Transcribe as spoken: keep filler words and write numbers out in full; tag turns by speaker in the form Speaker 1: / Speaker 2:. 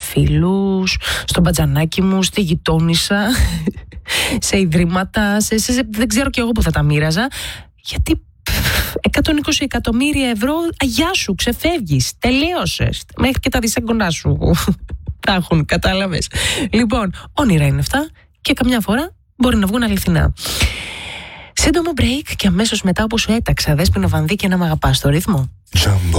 Speaker 1: φίλους, στο μπατζανάκι μου, στη γειτόνισσα, σε ιδρύματα, σε, σε, σε, δεν ξέρω κι εγώ που θα τα μοίραζα. Γιατί εκατόν είκοσι εκατομμύρια ευρώ, αγιά σου, ξεφεύγεις, τελείωσες. Μέχρι και τα δισέγγονά σου τα έχουν, κατάλαβες. Λοιπόν, όνειρα είναι αυτά και καμιά φορά μπορεί να βγουν αληθινά. Σύντομο break και αμέσως μετά, όπως σου έταξα, Δέσποινα Βανδύ και να μ' αγαπάς στο ρυθμό.